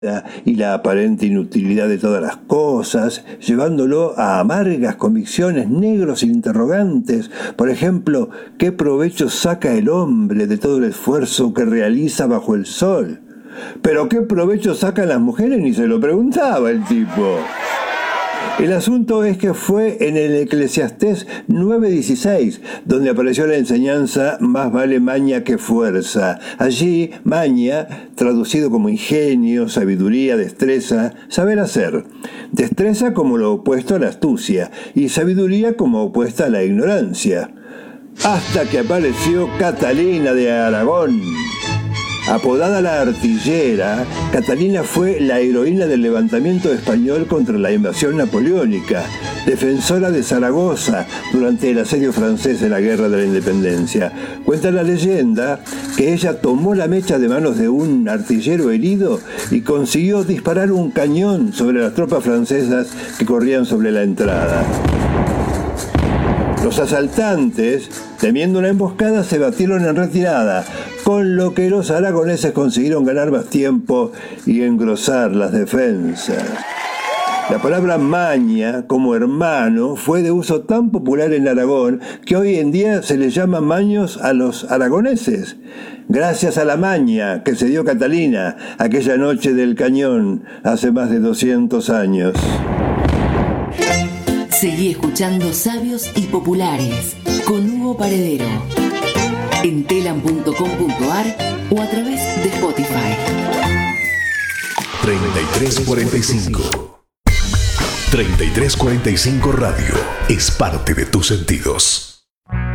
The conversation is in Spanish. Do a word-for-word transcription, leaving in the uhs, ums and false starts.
y la aparente inutilidad de todas las cosas, llevándolo a amargas convicciones, negros interrogantes. Por ejemplo, ¿qué provecho saca el hombre de todo el esfuerzo que realiza bajo el sol? ¿Pero qué provecho sacan las mujeres? Ni se lo preguntaba el tipo. El asunto es que fue en el Eclesiastés nueve dieciséis donde apareció la enseñanza más vale maña que fuerza. Allí, maña, traducido como ingenio, sabiduría, destreza, saber hacer. Destreza como lo opuesto a la astucia y sabiduría como opuesta a la ignorancia. Hasta que apareció Catalina de Aragón. Apodada la Artillera, Catalina fue la heroína del levantamiento español contra la invasión napoleónica, defensora de Zaragoza durante el asedio francés en la Guerra de la Independencia. Cuenta la leyenda que ella tomó la mecha de manos de un artillero herido y consiguió disparar un cañón sobre las tropas francesas que corrían sobre la entrada. Los asaltantes, temiendo una emboscada, se batieron en retirada, con lo que los aragoneses consiguieron ganar más tiempo y engrosar las defensas. La palabra maña, como hermano, fue de uso tan popular en Aragón que hoy en día se les llama maños a los aragoneses, gracias a la maña que se dio Catalina aquella noche del cañón hace más de doscientos años. Seguí escuchando Sabios y Populares con Hugo Paredero en telam punto com punto ar o a través de Spotify. treinta y tres cuarenta y cinco treinta y tres cuarenta y cinco Radio es parte de tus sentidos.